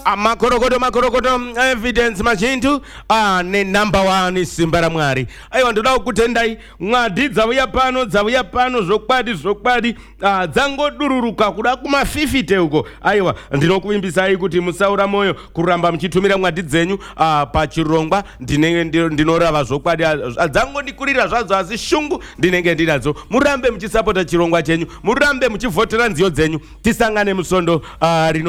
makorokoto evidence machintu ne number 1 simba la mwari. Aiwa ndoda kukutendai mwadi dzauya pano zvokwadi dzangodururuka kuda kuma 50 uko. Aiwa ndinokuimbisai kuti musaura moyo kuramba muchitumira mwadi dzenyu pachirongwa. Ndinorava zvokwadi dzangondikurira zvadzo asi shungu ndinenge ndinadzo. Murambe muchisapota chirongwa chenyu, murambe muchivhotera nziyo dzenyu, tisangane musondo rino